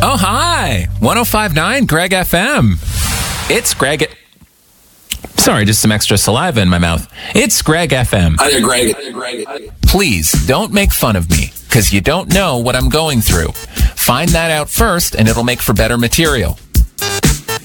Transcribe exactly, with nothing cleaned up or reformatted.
Oh, hi. one oh five point nine Greg F M. It's Greg. Sorry, just some extra saliva in my mouth. It's Greg F M. Hi there, Greg. Hi there, Greg. Please don't make fun of me, because you don't know what I'm going through. Find that out first, and it'll make for better material.